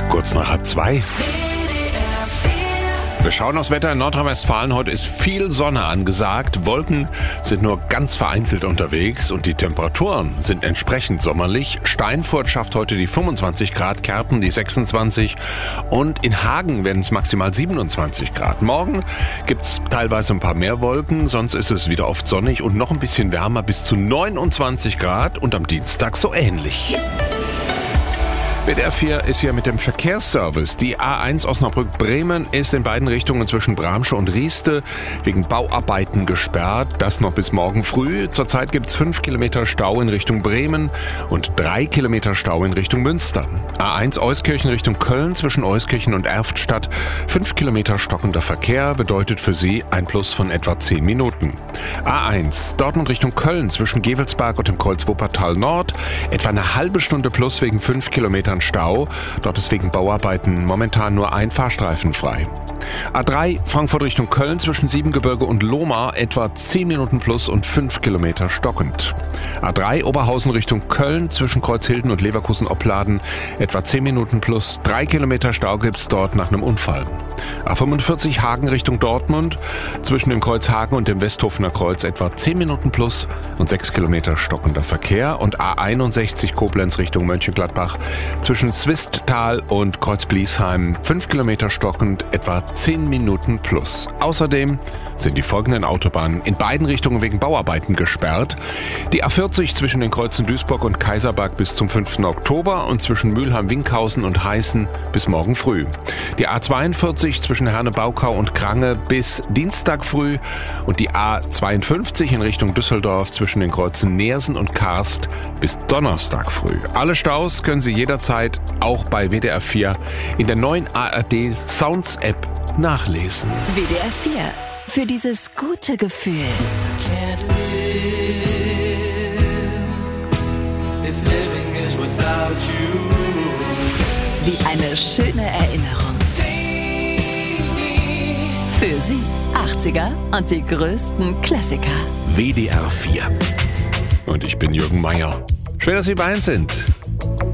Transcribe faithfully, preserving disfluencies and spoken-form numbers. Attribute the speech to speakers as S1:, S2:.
S1: Kurz nach halb zwei. Wir schauen aufs Wetter in Nordrhein-Westfalen. Heute ist viel Sonne angesagt. Wolken sind nur ganz vereinzelt unterwegs und die Temperaturen sind entsprechend sommerlich. Steinfurt schafft heute die fünfundzwanzig Grad, Kerpen die sechsundzwanzig und in Hagen werden es maximal siebenundzwanzig Grad. Morgen gibt's teilweise ein paar mehr Wolken, sonst ist es wieder oft sonnig und noch ein bisschen wärmer bis zu neunundzwanzig Grad und am Dienstag so ähnlich. W D R vier ist hier mit dem Verkehrsservice. Die A eins Osnabrück-Bremen ist in beiden Richtungen zwischen Bramsche und Rieste wegen Bauarbeiten gesperrt. Das noch bis morgen früh. Zurzeit gibt es fünf Kilometer Stau in Richtung Bremen und drei Kilometer Stau in Richtung Münster. A eins Euskirchen Richtung Köln zwischen Euskirchen und Erftstadt. fünf Kilometer stockender Verkehr bedeutet für Sie ein Plus von etwa zehn Minuten. A eins Dortmund Richtung Köln zwischen Gevelsberg und dem Kreuz Wuppertal Nord. Etwa eine halbe Stunde plus wegen fünf Kilometern Stau. Dort ist wegen Bauarbeiten momentan nur ein Fahrstreifen frei. A drei Frankfurt Richtung Köln zwischen Siebengebirge und Lohmar etwa zehn Minuten plus und fünf Kilometer stockend. A drei Oberhausen Richtung Köln zwischen Kreuzhilden und Leverkusen-Opladen etwa zehn Minuten plus, drei Kilometer Stau gibt's dort nach einem Unfall. A fünfundvierzig Hagen Richtung Dortmund zwischen dem Kreuz Hagen und dem Westhofener Kreuz etwa zehn Minuten plus und sechs Kilometer stockender Verkehr und A einundsechzig Koblenz Richtung Mönchengladbach zwischen Swisttal und Kreuz Bliesheim fünf Kilometer stockend etwa zehn Minuten plus. Außerdem sind die folgenden Autobahnen in beiden Richtungen wegen Bauarbeiten gesperrt. Die A vierzig zwischen den Kreuzen Duisburg und Kaiserberg bis zum fünften Oktober und zwischen Mülheim-Winkhausen und Heißen bis morgen früh. Die A zweiundvierzig zwischen Herne-Baukau und Krange bis Dienstag früh und die A zweiundfünfzig in Richtung Düsseldorf zwischen den Kreuzen Neersen und Karst bis Donnerstag früh. Alle Staus können Sie jederzeit auch bei W D R vier in der neuen A R D Sounds App nachlesen.
S2: W D R vier. Für dieses gute Gefühl. Wie eine schöne Erinnerung. Für Sie achtziger und die größten Klassiker.
S1: W D R vier. Und ich bin Jürgen Meier. Schön, dass Sie bei uns sind.